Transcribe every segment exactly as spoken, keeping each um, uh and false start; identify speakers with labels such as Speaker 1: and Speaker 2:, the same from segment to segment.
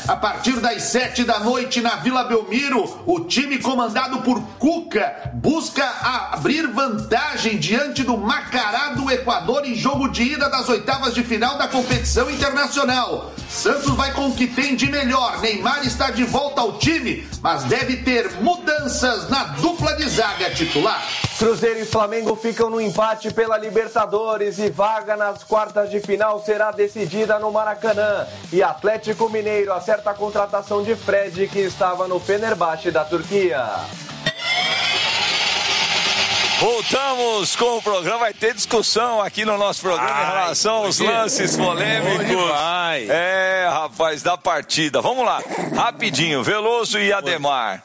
Speaker 1: a partir das sete da noite na Vila Belmiro, o time comandado por Cuca busca abrir vantagem diante do Macará do Equador em jogo de ida das oitavas de final da competição internacional. Santos vai com o que tem de melhor. Neymar está de volta ao time, mas deve ter mudanças na dupla de zaga titular.
Speaker 2: Cruzeiro e Flamengo ficam no empate pela Libertadores e vaga nas quartas de final será decidida no Maracanã. E Atlético Mineiro acerta a contratação de Fred, que estava no Fenerbahçe da Turquia.
Speaker 3: Voltamos com o programa, vai ter discussão aqui no nosso programa ai, em relação aos lances polêmicos. Vai. É, rapaz, da partida. Vamos lá, rapidinho, Veloso e Ademar.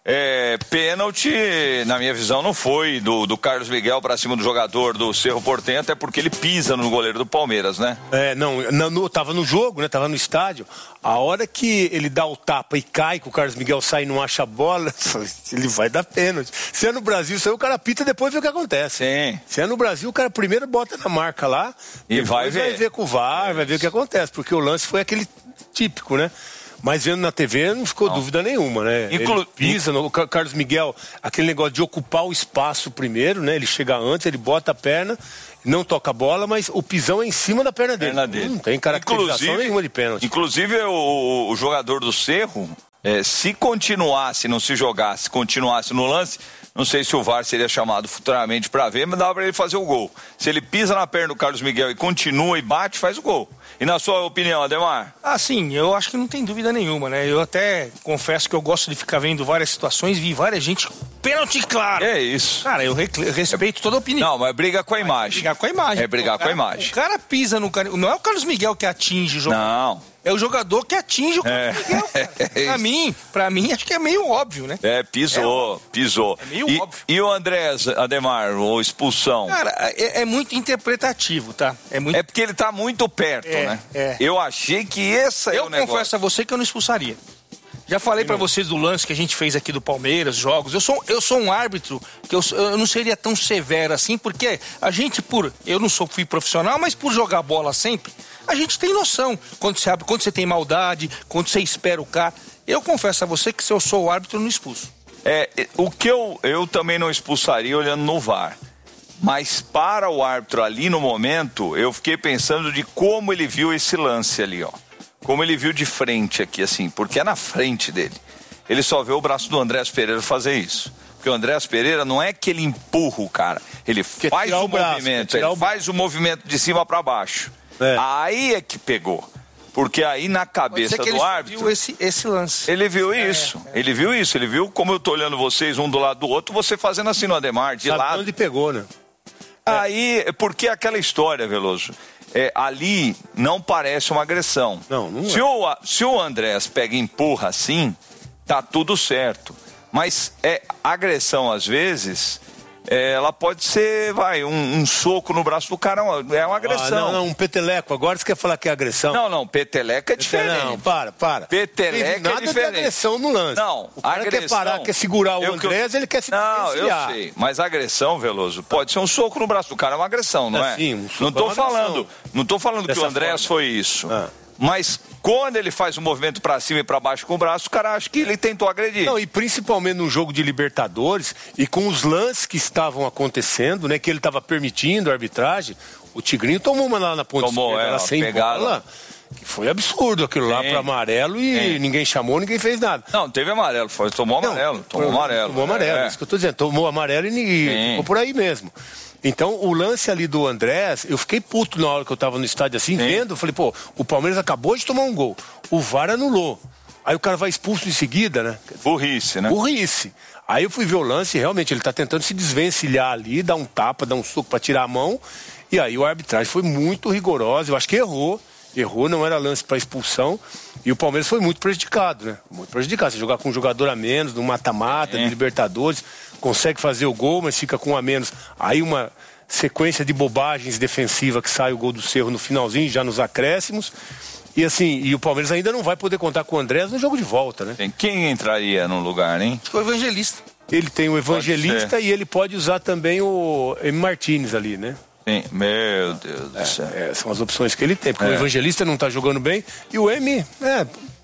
Speaker 3: É, pênalti, na minha visão, não foi do, do Carlos Miguel pra cima do jogador do Cerro Porteño, até porque ele pisa no goleiro do Palmeiras, né?
Speaker 4: É, não, não, no, tava no jogo, né? Tava no estádio. A hora que ele dá o tapa e cai, que o Carlos Miguel sai e não acha a bola, ele vai dar pênalti. Se é no Brasil, isso aí o cara pita e depois vê o que acontece.
Speaker 3: Sim.
Speaker 4: Se é no Brasil, o cara primeiro bota na marca lá
Speaker 3: e vai ver.
Speaker 4: vai ver com o V A R, vai ver o que acontece, porque o lance foi aquele típico, né? Mas vendo na T V não ficou não. dúvida nenhuma, né? Inclu... Ele pisa, no... o Carlos Miguel, aquele negócio de ocupar o espaço primeiro, né? Ele chega antes, ele bota a perna, não toca a bola, mas o pisão é em cima da perna dele.
Speaker 3: Perna dele.
Speaker 4: Não tem caracterização inclusive, nenhuma de pênalti.
Speaker 3: Inclusive o, o jogador do Cerro, é, se continuasse, não se jogasse, continuasse no lance, não sei se o V A R seria chamado futuramente para ver, mas dava para ele fazer o gol. Se ele pisa na perna do Carlos Miguel e continua e bate, faz o gol. E na sua opinião, Ademar?
Speaker 5: Ah, sim, eu acho que não tem dúvida nenhuma, né? Eu até confesso que eu gosto de ficar vendo várias situações, vi várias gente, pênalti claro.
Speaker 3: É isso.
Speaker 5: Cara, eu, rec... eu respeito é... toda a opinião.
Speaker 3: Não, mas briga com a imagem. É
Speaker 5: brigar com a imagem.
Speaker 3: É brigar
Speaker 5: cara,
Speaker 3: com a imagem.
Speaker 5: O cara pisa no cara, não é o Carlos Miguel que atinge o jogador.
Speaker 3: Não.
Speaker 5: É o jogador que atinge o Carlos é. Miguel, cara. É pra mim, pra mim, acho que é meio óbvio, né?
Speaker 3: É, pisou, é pisou.
Speaker 5: É meio
Speaker 3: e,
Speaker 5: óbvio.
Speaker 3: E o Andrés, Ademar, o expulsão?
Speaker 5: Cara, é, é muito interpretativo, tá? É, muito...
Speaker 3: é porque ele tá muito perto,
Speaker 5: é,
Speaker 3: né?
Speaker 5: É.
Speaker 3: Eu achei que esse é
Speaker 5: eu
Speaker 3: o negócio.
Speaker 5: Eu confesso a você que eu não expulsaria. Já falei pra vocês do lance que a gente fez aqui do Palmeiras, jogos. Eu sou, eu sou um árbitro que eu, eu não seria tão severo assim, porque a gente, por... Eu não sou, fui profissional, mas por jogar bola sempre, a gente tem noção. Quando você, abre, quando você tem maldade, quando você espera o cara. Eu confesso a você que se eu sou o árbitro, eu não expulso.
Speaker 3: É, o que eu, eu também não expulsaria olhando no V A R. Mas para o árbitro ali no momento, eu fiquei pensando de como ele viu esse lance ali, ó. Como ele viu de frente aqui, assim, porque é na frente dele. Ele só vê o braço do Andrés Pereira fazer isso. Porque o Andrés Pereira não é que ele empurra o cara, ele
Speaker 4: quer
Speaker 3: faz o,
Speaker 4: o braço,
Speaker 3: movimento, ele
Speaker 4: o...
Speaker 3: faz o movimento de cima para baixo.
Speaker 4: É.
Speaker 3: Aí é que pegou. Porque aí na cabeça do
Speaker 5: ele
Speaker 3: árbitro...
Speaker 5: Viu esse, esse lance.
Speaker 3: Ele viu isso, é, é. ele viu isso, ele viu como eu tô olhando vocês um do lado do outro, você fazendo assim no Ademar, de
Speaker 4: Sabe
Speaker 3: lado.
Speaker 4: onde pegou, né?
Speaker 3: Aí, porque aquela história, Veloso, é, ali não parece uma agressão.
Speaker 4: Não, não é.
Speaker 3: Se o, se o Andrés pega e empurra assim, tá tudo certo. Mas é agressão, às vezes, é, ela pode ser, vai, um, um soco no braço do cara, é uma agressão. Ah,
Speaker 4: não, não, um peteleco. Agora você quer falar que é agressão?
Speaker 3: Não, não, peteleco é diferente.
Speaker 4: Não, para, para.
Speaker 3: Peteleco
Speaker 4: nada
Speaker 3: é diferente.
Speaker 4: De agressão no lance.
Speaker 3: Não,
Speaker 4: o cara
Speaker 3: agressão,
Speaker 4: quer parar, quer segurar o Andrés, eu... ele quer se
Speaker 3: Não,
Speaker 4: desvencilhar.
Speaker 3: eu sei, mas agressão, Veloso, pode ser um soco no braço do cara, é uma agressão, não é?
Speaker 4: é? Sim, um soco
Speaker 3: não tô
Speaker 4: é uma
Speaker 3: falando,
Speaker 4: agressão.
Speaker 3: não tô falando
Speaker 4: Dessa
Speaker 3: que o Andrés
Speaker 4: forma.
Speaker 3: foi isso.
Speaker 4: Ah.
Speaker 3: Mas quando ele faz o movimento pra cima e pra baixo com o braço, o cara acha que ele tentou agredir.
Speaker 4: Não, e principalmente no jogo de Libertadores, e com os lances que estavam acontecendo, né, que ele estava permitindo a arbitragem, o Tigrinho tomou uma lá na ponta
Speaker 3: tomou,
Speaker 4: esquerda,
Speaker 3: é,
Speaker 4: lá sem
Speaker 3: pegada.
Speaker 4: bola, que foi absurdo aquilo Sim. lá para amarelo e Sim. ninguém chamou, ninguém fez nada.
Speaker 3: Não, teve amarelo, foi, tomou amarelo, Não, tomou amarelo.
Speaker 4: Tomou amarelo,
Speaker 3: é.
Speaker 4: isso que eu tô dizendo, tomou amarelo e, e ficou por aí mesmo. Então, o lance ali do Andrés, eu fiquei puto na hora que eu tava no estádio assim, Sim. vendo, eu falei, pô, o Palmeiras acabou de tomar um gol, o V A R anulou, aí o cara vai expulso em seguida, né?
Speaker 3: Burrice, né?
Speaker 4: Burrice. Aí eu fui ver o lance e realmente ele tá tentando se desvencilhar ali, dar um tapa, dar um soco pra tirar a mão, e aí a arbitragem foi muito rigorosa, eu acho que errou, errou, não era lance pra expulsão, e o Palmeiras foi muito prejudicado, né? Muito prejudicado, você jogar com um jogador a menos, no mata-mata, de Libertadores, consegue fazer o gol, mas fica com um a menos. Aí uma sequência de bobagens defensivas que sai o gol do Cerro no finalzinho, já nos acréscimos. E assim, e o Palmeiras ainda não vai poder contar com o Andrés no jogo de volta, né?
Speaker 3: Quem entraria no lugar, hein?
Speaker 5: Acho que o Evangelista.
Speaker 4: Ele tem o Evangelista e ele pode usar também o M. Martínez ali, né?
Speaker 3: Sim, meu Deus do
Speaker 4: é,
Speaker 3: céu.
Speaker 4: É, são as opções que ele tem, porque
Speaker 3: é.
Speaker 4: o Evangelista não tá jogando bem e o M, é,